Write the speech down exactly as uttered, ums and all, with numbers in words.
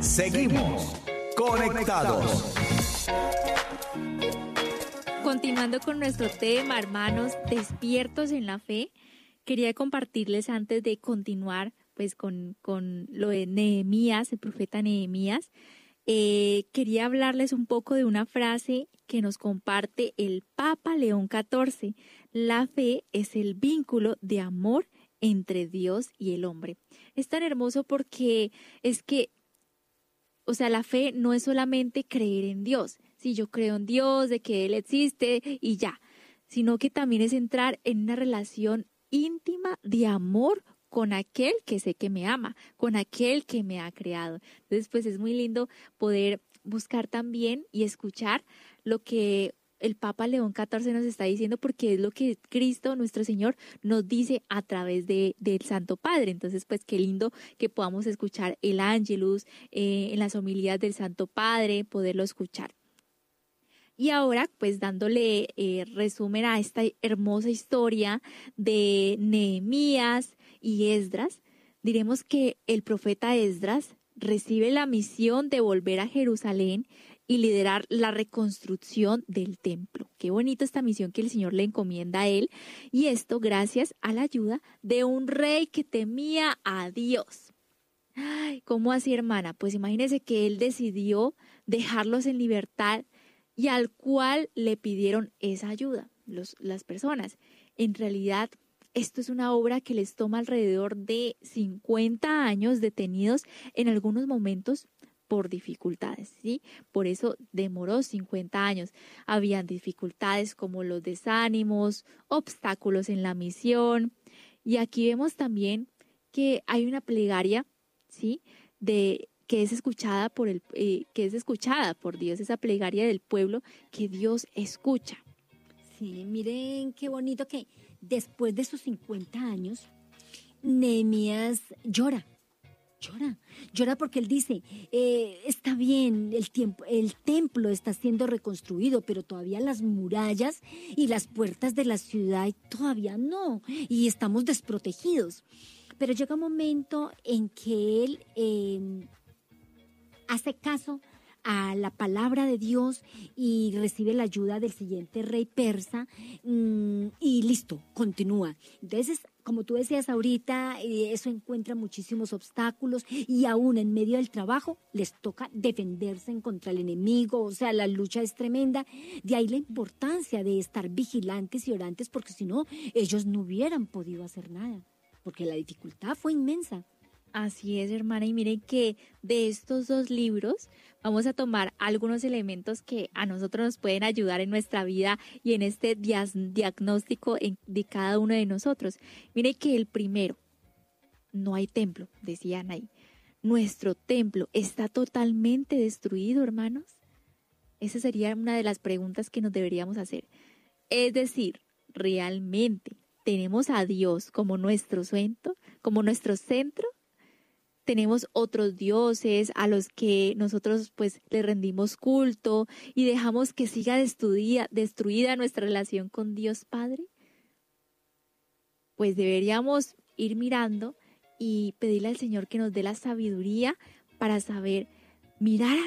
Seguimos conectados. Continuando con nuestro tema, hermanos, despiertos en la fe, quería compartirles antes de continuar pues con, con lo de Nehemías, el profeta Nehemías, eh, quería hablarles un poco de una frase que nos comparte el Papa León catorce. La fe es el vínculo de amor entre Dios y el hombre. Es tan hermoso porque es que, o sea, la fe no es solamente creer en Dios. Si yo creo en Dios, de que Él existe y ya, sino que también es entrar en una relación íntima de amor con aquel que sé que me ama, con aquel que me ha creado. Entonces, pues es muy lindo poder buscar también y escuchar lo que el Papa León catorce nos está diciendo, porque es lo que Cristo, nuestro Señor, nos dice a través de, del Santo Padre. Entonces, pues qué lindo que podamos escuchar el Ángelus eh, en las homilías del Santo Padre, poderlo escuchar. Y ahora, pues dándole eh, resumen a esta hermosa historia de Nehemías y Esdras, diremos que el profeta Esdras recibe la misión de volver a Jerusalén y liderar la reconstrucción del templo. Qué bonita esta misión que el Señor le encomienda a él, y esto gracias a la ayuda de un rey que temía a Dios. Ay, ¿cómo así, hermana? Pues imagínese que él decidió dejarlos en libertad y al cual le pidieron esa ayuda, los, las personas. En realidad, esto es una obra que les toma alrededor de cincuenta años detenidos en algunos momentos por dificultades, ¿sí? Por eso demoró cincuenta años. Habían dificultades como los desánimos, obstáculos en la misión. Y aquí vemos también que hay una plegaria, ¿sí? De que es escuchada por el eh, que es escuchada por Dios, esa plegaria del pueblo que Dios escucha. Sí, miren qué bonito que después de sus cincuenta años, Nehemías llora, llora, llora porque él dice, eh, está bien, el, tiempo, el templo está siendo reconstruido, pero todavía las murallas y las puertas de la ciudad todavía no, y estamos desprotegidos. Pero llega un momento en que él eh, hace caso a la palabra de Dios y recibe la ayuda del siguiente rey persa mmm, y listo, continúa. Entonces, como tú decías ahorita, eh, eso encuentra muchísimos obstáculos y aún en medio del trabajo les toca defenderse en contra el enemigo, o sea, la lucha es tremenda. De ahí la importancia de estar vigilantes y orantes, porque si no, ellos no hubieran podido hacer nada, porque la dificultad fue inmensa. Así es, hermana, y miren que de estos dos libros vamos a tomar algunos elementos que a nosotros nos pueden ayudar en nuestra vida y en este diagnóstico de cada uno de nosotros. Miren que el primero, no hay templo, decían ahí. ¿Nuestro templo está totalmente destruido, hermanos? Esa sería una de las preguntas que nos deberíamos hacer. Es decir, ¿realmente tenemos a Dios como nuestro centro, como nuestro centro? Tenemos otros dioses a los que nosotros pues le rendimos culto y dejamos que siga destruida, destruida nuestra relación con Dios Padre. Pues deberíamos ir mirando y pedirle al Señor que nos dé la sabiduría para saber mirar